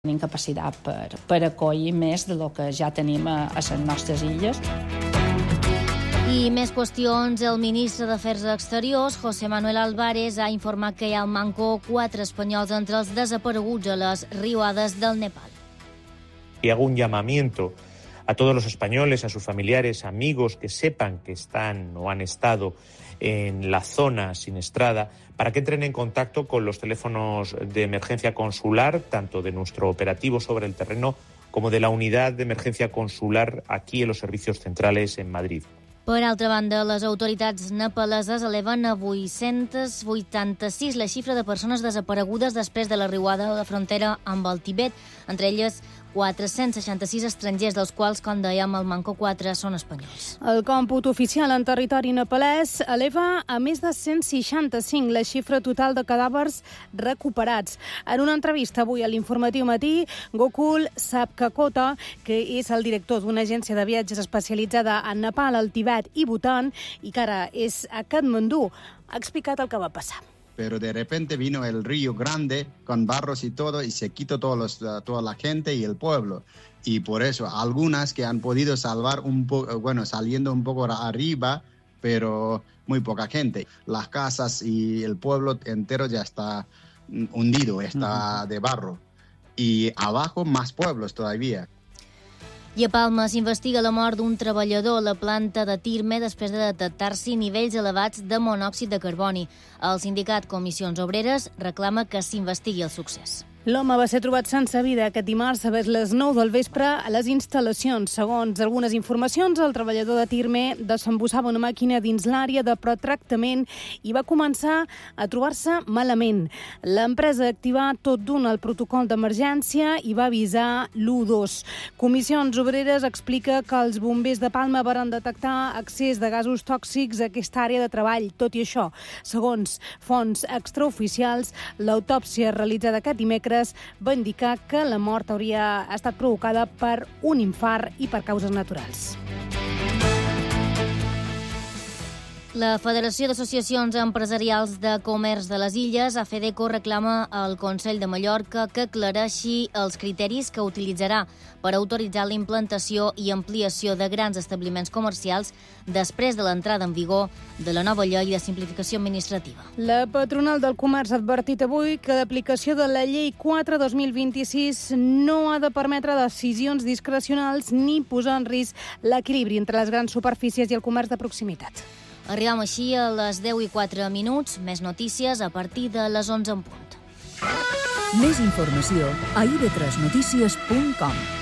Tenim capacitat per acollir més de lo que ja tenim a les nostres illes. I més qüestions. El ministre d'Afers Exteriors, José Manuel Álvarez, ha informat que hi ha al manco 4 espanyols entre els desapareguts a les riuades del Nepal. Y hago un llamamiento a todos los españoles, a sus familiares, amigos que sepan que están o han estado en la zona siniestrada, para que entren en contacto con los teléfonos de emergencia consular, tanto de nuestro operativo sobre el terreno como de la unidad de emergencia consular aquí en los servicios centrales en Madrid. Per altra banda, les autoritats nepaleses eleven a 886 la xifra de persones desaparegudes després de la riuada de la frontera amb el Tibet, entre elles 466 estrangers, dels quals, com dèiem, al manco 4 són espanyols. El còmput oficial en territori nepalès eleva a més de 165 la xifra total de cadàvers recuperats. En una entrevista avui a l'Informatiu Matí, Gokul Sabkakota, que és el director d'una agència de viatges especialitzada en Nepal, el Tibet i Bután, i que ara és a Katmandú, ha explicat el que va passar. Pero de repente vino el río grande con barros y todo y se quitó toda la gente y el pueblo. Y por eso algunas que han podido salvar un poco, saliendo un poco arriba, pero muy poca gente. Las casas y el pueblo entero ya está hundido, está de barro. Y abajo más pueblos todavía. I a Palma s'investiga la mort d'un treballador a la planta de Tirme després de detectar-s'hi nivells elevats de monòxid de carboni. El sindicat Comissions Obreres reclama que s'investigui el succés. L'home va ser trobat sense vida aquest dimarts a les 9 del vespre a les instal·lacions. Segons algunes informacions, el treballador de Tirme desembussava una màquina dins l'àrea de pretractament i va començar a trobar-se malament. L'empresa activà tot d'un el protocol d'emergència i va avisar l'112. Comissions Obreres explica que els bombers de Palma van detectar excés de gasos tòxics a aquesta àrea de treball. Tot i això, segons fonts extraoficials, l'autòpsia realitzada aquest dimecres va indicar que la mort hauria estat provocada per un infart i per causes naturals. La Federació d'Associacions Empresarials de Comerç de les Illes, AFEDECO, reclama al Consell de Mallorca que aclareixi els criteris que utilitzarà per autoritzar la implantació i ampliació de grans establiments comercials després de l'entrada en vigor de la nova llei de simplificació administrativa. La patronal del comerç ha advertit avui que l'aplicació de la llei 4/2026 no ha de permetre decisions discrecionals ni posar en risc l'equilibri entre les grans superfícies i el comerç de proximitat. Arribem així a les 10:04. Més notícies a partir de les 11 en punt. Més informació a ib3notícies.com.